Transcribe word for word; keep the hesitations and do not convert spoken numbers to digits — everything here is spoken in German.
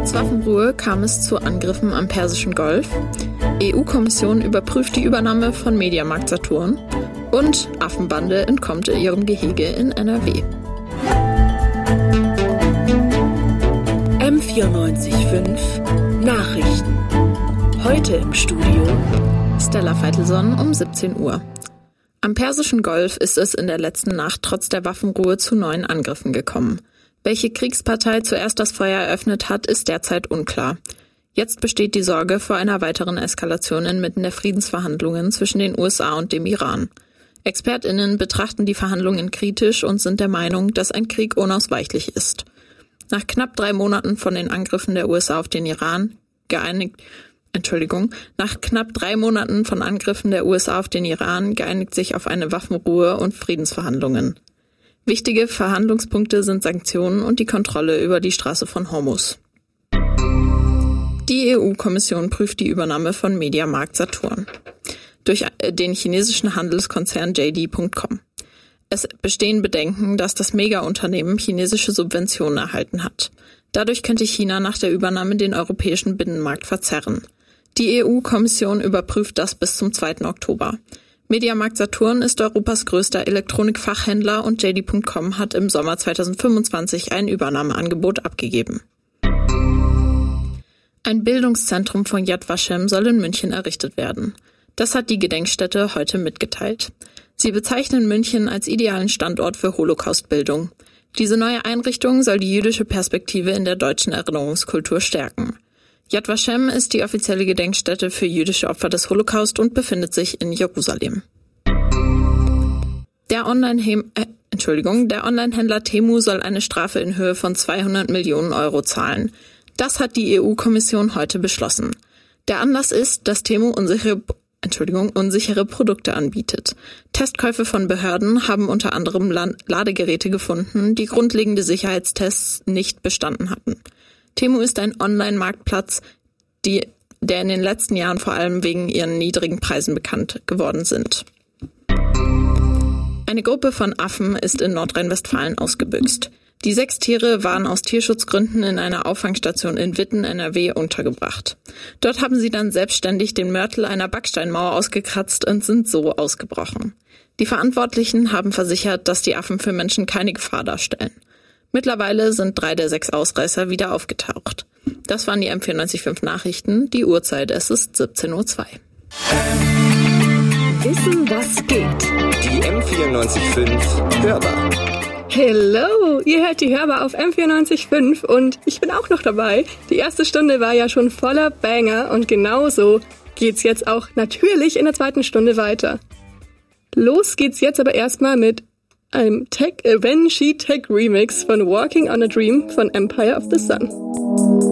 Trotz Waffenruhe kam es zu Angriffen am Persischen Golf. E U-Kommission überprüft die Übernahme von Mediamarkt Saturn. Und Affenbande entkommt ihrem Gehege in N R W. M vierundneunzig Komma fünf Nachrichten. Heute im Studio Stella Veitelson um siebzehn Uhr. Am Persischen Golf ist es in der letzten Nacht trotz der Waffenruhe zu neuen Angriffen gekommen. Welche Kriegspartei zuerst das Feuer eröffnet hat, ist derzeit unklar. Jetzt besteht die Sorge vor einer weiteren Eskalation inmitten der Friedensverhandlungen zwischen den U S A und dem Iran. ExpertInnen betrachten die Verhandlungen kritisch und sind der Meinung, dass ein Krieg unausweichlich ist. Nach knapp drei Monaten von den Angriffen der U S A auf den Iran geeinigt, Entschuldigung, nach knapp drei Monaten von Angriffen der U S A auf den Iran geeinigt sich auf eine Waffenruhe und Friedensverhandlungen. Wichtige Verhandlungspunkte sind Sanktionen und die Kontrolle über die Straße von Hormuz. Die E U-Kommission prüft die Übernahme von Mediamarkt Saturn durch den chinesischen Handelskonzern J D Punkt com. Es bestehen Bedenken, dass das Mega-Unternehmen chinesische Subventionen erhalten hat. Dadurch könnte China nach der Übernahme den europäischen Binnenmarkt verzerren. Die E U-Kommission überprüft das bis zum zweiten Oktober. Mediamarkt Saturn ist Europas größter Elektronikfachhändler und J D Punkt com hat im Sommer zweitausendfünfundzwanzig ein Übernahmeangebot abgegeben. Ein Bildungszentrum von Yad Vashem soll in München errichtet werden. Das hat die Gedenkstätte heute mitgeteilt. Sie bezeichnen München als idealen Standort für Holocaustbildung. Diese neue Einrichtung soll die jüdische Perspektive in der deutschen Erinnerungskultur stärken. Yad Vashem ist die offizielle Gedenkstätte für jüdische Opfer des Holocaust und befindet sich in Jerusalem. Der Online- äh, Entschuldigung, der Onlinehändler Temu soll eine Strafe in Höhe von zweihundert Millionen Euro zahlen. Das hat die E U-Kommission heute beschlossen. Der Anlass ist, dass Temu unsichere Entschuldigung, unsichere Produkte anbietet. Testkäufe von Behörden haben unter anderem Ladegeräte gefunden, die grundlegende Sicherheitstests nicht bestanden hatten. Temu ist ein Online-Marktplatz, die, der in den letzten Jahren vor allem wegen ihren niedrigen Preisen bekannt geworden sind. Eine Gruppe von Affen ist in Nordrhein-Westfalen ausgebüxt. Die sechs Tiere waren aus Tierschutzgründen in einer Auffangstation in Witten, N R W, untergebracht. Dort haben sie dann selbstständig den Mörtel einer Backsteinmauer ausgekratzt und sind so ausgebrochen. Die Verantwortlichen haben versichert, dass die Affen für Menschen keine Gefahr darstellen. Mittlerweile sind drei der sechs Ausreißer wieder aufgetaucht. Das waren die M vierundneunzig Komma fünf Nachrichten. Die Uhrzeit, es ist siebzehn Uhr zwei. Wissen, was geht. Die M vierundneunzig Komma fünf Hörbar. Hello, ihr hört die Hörbar auf M vierundneunzig Komma fünf und ich bin auch noch dabei. Die erste Stunde war ja schon voller Banger und genauso geht's jetzt auch natürlich in der zweiten Stunde weiter. Los geht's jetzt aber erstmal mit einem Tech Avenged Tech Remix von Walking on a Dream von Empire of the Sun.